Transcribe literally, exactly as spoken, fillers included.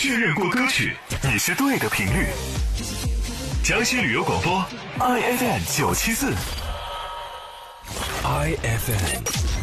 确认过歌曲，你是对的频率。江西旅游广播 I F M 九七四 I F M